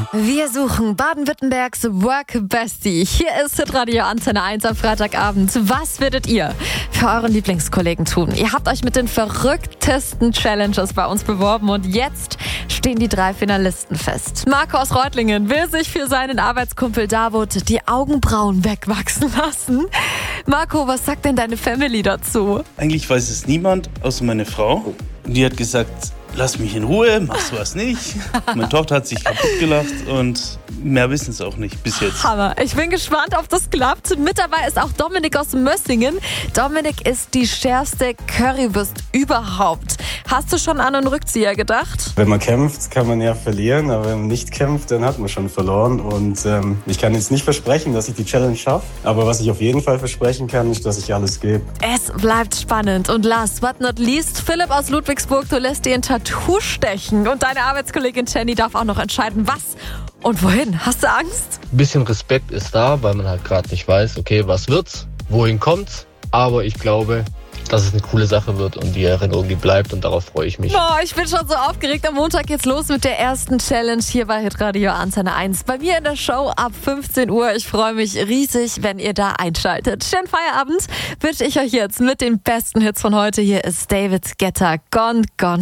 Wir suchen Baden-Württembergs Work Bestie. Hier ist Hitradio Antenne 1 am Freitagabend. Was würdet ihr für euren Lieblingskollegen tun? Ihr habt euch mit den verrücktesten Challenges bei uns beworben und jetzt stehen die 3 Finalisten fest. Marco aus Reutlingen will sich für seinen Arbeitskumpel Davut die Augenbrauen wegwachsen lassen. Marco, was sagt denn deine Family dazu? Eigentlich weiß es niemand, außer meine Frau. Und die hat gesagt, lass mich in Ruhe, mach sowas nicht. Meine Tochter hat sich kaputt gelacht und mehr wissen es auch nicht bis jetzt. Hammer. Ich bin gespannt, ob das klappt. Mit dabei ist auch Dominik aus Mössingen. Dominik ist die schärfste Currywurst überhaupt. Hast du schon an einen Rückzieher gedacht? Wenn man kämpft, kann man ja verlieren, aber wenn man nicht kämpft, dann hat man schon verloren. Und ich kann jetzt nicht versprechen, dass ich die Challenge schaffe, aber was ich auf jeden Fall versprechen kann, ist, dass ich alles gebe. Es bleibt spannend. Und last but not least, Philipp aus Ludwigsburg, du lässt dir ein Tattoo stechen. Und deine Arbeitskollegin Jenny darf auch noch entscheiden, was und wohin. Hast du Angst? Ein bisschen Respekt ist da, weil man halt gerade nicht weiß, okay, was wird's, wohin kommt's. Aber ich glaube, dass es eine coole Sache wird und die Erinnerung, die bleibt, und darauf freue ich mich. Boah, ich bin schon so aufgeregt. Am Montag geht's los mit der ersten Challenge hier bei Hitradio Antenne 1. Bei mir in der Show ab 15 Uhr. Ich freue mich riesig, wenn ihr da einschaltet. Schönen Feierabend wünsche ich euch jetzt mit den besten Hits von heute. Hier ist David Guetta, Gone, Gone.